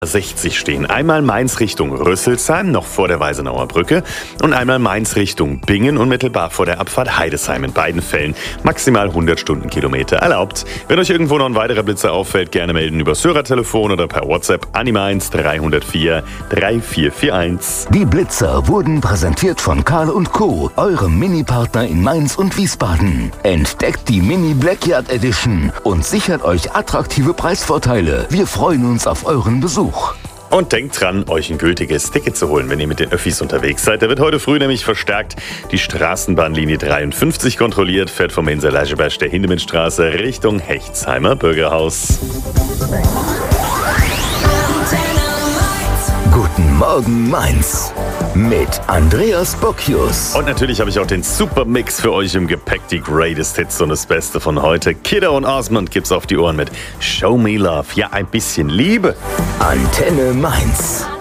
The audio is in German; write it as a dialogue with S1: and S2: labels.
S1: 60 stehen. Einmal Mainz Richtung Rüsselsheim, noch vor der Weisenauer Brücke, und einmal Mainz Richtung Bingen, unmittelbar vor der Abfahrt Heidesheim. In beiden Fällen maximal 100 Stundenkilometer erlaubt. Wenn euch irgendwo noch ein weiterer Blitzer auffällt, gerne melden über das Hörertelefon oder per WhatsApp an die Mainz 304 3441.
S2: Die Blitzer wurden präsentiert von Karl & Co., eurem Mini-Partner in Mainz und Wiesbaden. Entdeckt die Mini Blackyard Edition und sichert euch attraktive Preisvorteile. Wir freuen uns auf euren Besuch.
S1: Und denkt dran, euch ein gültiges Ticket zu holen, wenn ihr mit den Öffis unterwegs seid. Da wird heute früh nämlich verstärkt die Straßenbahnlinie 53 kontrollilt, fährt vom Inser-Lascheberg der Hindemithstraße Richtung Hechtsheimer Bürgerhaus.
S2: Guten Morgen Mainz mit Andreas Bocchius.
S1: Und natürlich habe ich auch den Supermix für euch im Gepäck, die Greatest Hits und das Beste von heute. Kidder und Osmond gibt's auf die Ohren mit Show Me Love. Ja, ein bisschen Liebe.
S2: Antenne Mainz.